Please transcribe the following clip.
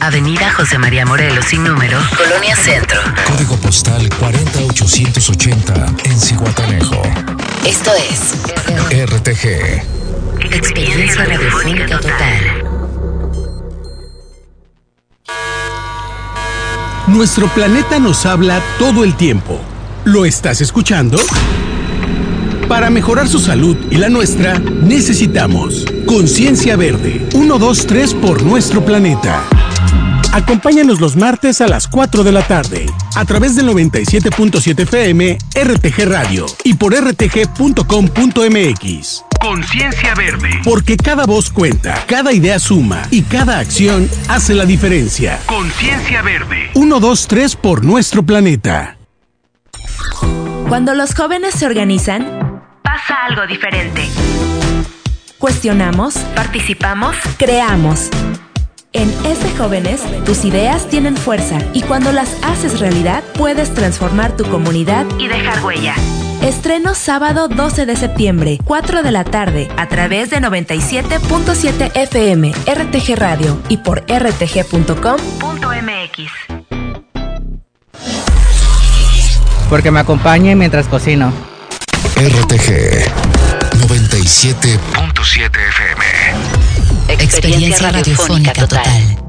Avenida José María Morelos sin número, Colonia Centro. Código postal 40880 en Zihuatanejo. Esto es RTG. Experiencia Radiofónica Total. Nuestro planeta nos habla todo el tiempo. ¿Lo estás escuchando? Para mejorar su salud y la nuestra, necesitamos Conciencia Verde. 1, 2, 3 por nuestro planeta. Acompáñanos los martes a las 4 de la tarde, a través del 97.7 FM, RTG Radio y por rtg.com.mx. Conciencia Verde. Porque cada voz cuenta, cada idea suma y cada acción hace la diferencia. Conciencia Verde. 1, 2, 3 por nuestro planeta. Cuando los jóvenes se organizan, pasa algo diferente. Cuestionamos, participamos, creamos. En S Jóvenes, tus ideas tienen fuerza y cuando las haces realidad, puedes transformar tu comunidad y dejar huella. Estreno sábado 12 de septiembre, 4 de la tarde, a través de 97.7 FM, RTG Radio y por rtg.com.mx. Porque me acompañe mientras cocino. RTG 97.7 FM. Experiencia Radiofónica Total.